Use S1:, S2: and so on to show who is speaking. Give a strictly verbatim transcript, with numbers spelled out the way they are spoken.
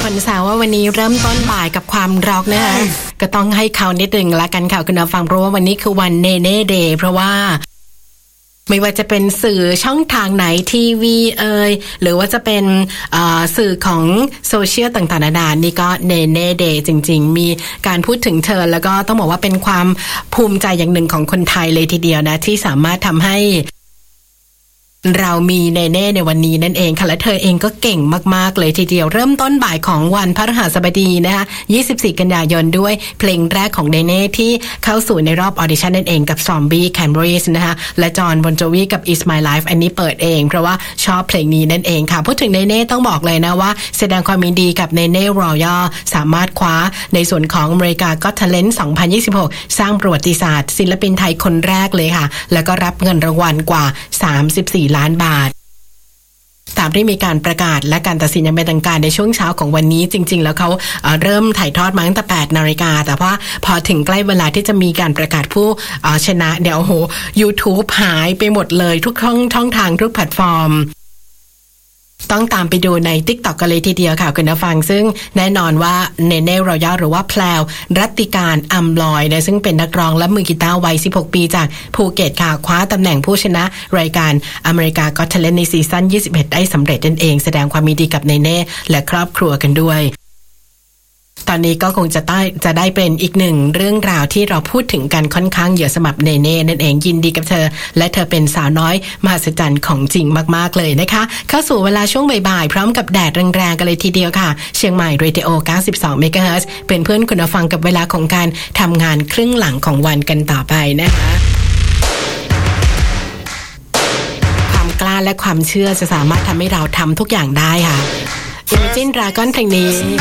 S1: คนแซวว่าวันนี้เริ่มต้นบ่ายกับความร็อกนะคะก็ต้องให้เขานิดนึงละกันค่ะคุณผู้ฟังเพราะว่าวันนี้คือวันเนเน่เดย์เพราะว่าไม่ว่าจะเป็นสื่อช่องทางไหนทีวีเอ่ยหรือว่าจะเป็นสื่อของโซเชียลต่างๆนานานี่ก็เนเน่เดย์จริงๆมีการพูดถึงเธอแล้วก็ต้องบอกว่าเป็นความภูมิใจอย่างหนึ่งของคนไทยเลยทีเดียวนะที่สามารถทำให้เรามีเนเน่ในวันนี้นั่นเองค่ะและเธอเองก็เก่งมากๆเลยทีเดียวเริ่มต้นบ่ายของวันพฤหัสบดีนะคะยี่สิบสี่กันยายนด้วยเพลงแรกของเนเน่ที่เข้าสู่ในรอบออดิชั่นนั่นเองกับซอมบี้แคนเบรีสนะคะและจอห์นบอนโจวีกับ It's My Life อันนี้เปิดเองเพราะว่าชอบเพลงนี้นั่นเองค่ะพูดถึงเนเน่ต้องบอกเลยนะว่าแสดงความยินดีกับเนเน่รอยัลสามารถคว้าในส่วนของอเมริกาก็ Talent สองพันยี่สิบหกสร้างประวัติศาสตร์ศิลปินไทยคนแรกเลยค่ะแล้วก็รับเงินรางวัลกว่าสามสิบสี่ล้านบาทตามที่มีการประกาศและการตัดสินอย่างเป็นทางการในช่วงเช้าของวันนี้จริงๆแล้วเขาเอ่อเริ่มถ่ายทอดมาตั้งแต่แปดนาฬิกาแต่ว่าพอถึงใกล้เวลาที่จะมีการประกาศผู้เอ่อชนะเดี๋ยวโห YouTube หายไปหมดเลยทุกช่องช่องทางทุกแพลตฟอร์มต้องตามไปดูใน TikTok กันเลยทีเดียวค่ะคุณผู้ฟังซึ่งแน่นอนว่าเนเน่รอยัลหรือว่าแพลวรัตติการอำลอยนะซึ่งเป็นนักร้องและมือกีตาร์วัยสิบหกปีจากภูเก็ตค่ะคว้าตำแหน่งผู้ชนะรายการอเมริกาก็อต Talent ในซีซั่นยี่สิบเอ็ดได้สำเร็จนั่นเองแสดงความยินดีกับเนเน่และครอบครัวกันด้วยตอนนี้ก็คงจะได้จะได้เป็นอีกหนึ่งเรื่องราวที่เราพูดถึงกันค่อนข้างเยอะสำหรับเนเน่นั่นเองยินดีกับเธอและเธอเป็นสาวน้อยมหัศจรรย์ของจริงมากๆเลยนะคะเข้าสู่เวลาช่วงบ่ายๆพร้อมกับแดดแรงๆกันเลยทีเดียวค่ะเชียงใหม่เรดิโอ เก้าสิบสอง เมกะเฮิรตซ์ เป็นเพื่อนคุณผู้ฟังกับเวลาของการทำงานครึ่งหลังของวันกันต่อไปนะคะความกล้าและความเชื่อจะสามารถทำให้เราทำทุกอย่างได้ค่ะImagine Dragon เพลงนี้